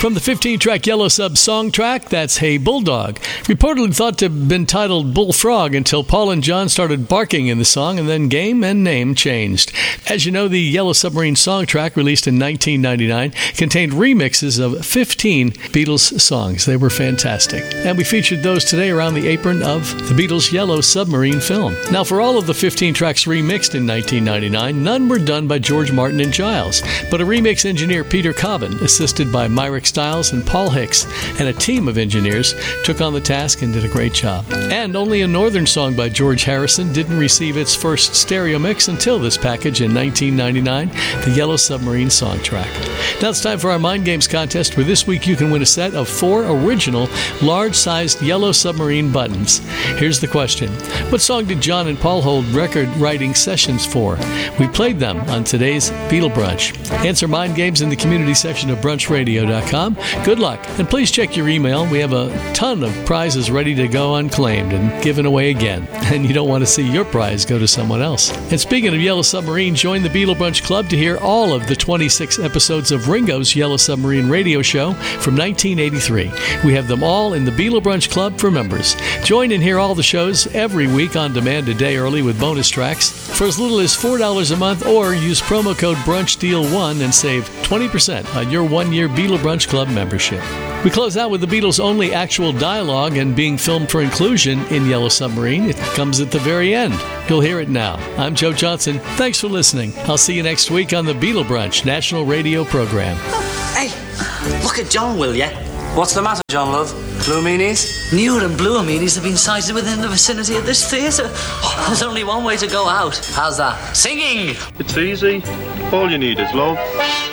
From the 15-track Yellow Sub song track, that's Hey Bulldog. Reportedly thought to have been titled Bullfrog until Paul and John started barking in the song, and then game and name changed. As you know, the Yellow Submarine song track, released in 1999, contained remixes of 15 Beatles songs. They were fantastic. And we featured those today around the apron of the Beatles' Yellow Submarine film. Now, for all of the 15 tracks remixed in 1999, none were done by George Martin and Giles, but a remix engineer, Peter Cobbin, assisted by Myrick Stiles and Paul Hicks, and a team of engineers took on the task and did a great job. And only a Northern song by George Harrison didn't receive its first stereo mix until this package in 1999, the Yellow Submarine song track. Now it's time for our Mind Games contest, where this week you can win a set of 4 original, large-sized Yellow Submarine buttons. Here's the question. What song did John and Paul hold record-writing sessions for? We played them on today's Beatle Brunch. Answer Mind Games in the community section of brunchradio.com. Good luck, and please check your email. We have a ton of prizes ready to go unclaimed and given away again, and you don't want to see your prize go to someone else. And speaking of Yellow Submarine, join the Beatle Brunch Club to hear all of the 26 episodes of Ringo's Yellow Submarine radio show from 1983. We have them all in the Beatle Brunch Club for members. Join and hear all the shows every week on demand a day early with bonus tracks for as little as $4 a month, or use promo code BRUNCHDEAL1 and save 20% on your one-year Beatle Brunch Club membership. We close out with the Beatles' only actual dialogue and being filmed for inclusion in Yellow Submarine. It comes at the very end. You'll hear it now. I'm Joe Johnson. Thanks for listening. I'll see you next week on the Beatle Brunch National Radio Program. Hey, look at John, will ya? What's the matter, John, love? Blue meanies? Newer and bluer meanies have been sighted within the vicinity of this theatre. There's only one way to go out. How's that? Singing! It's easy. All you need is love.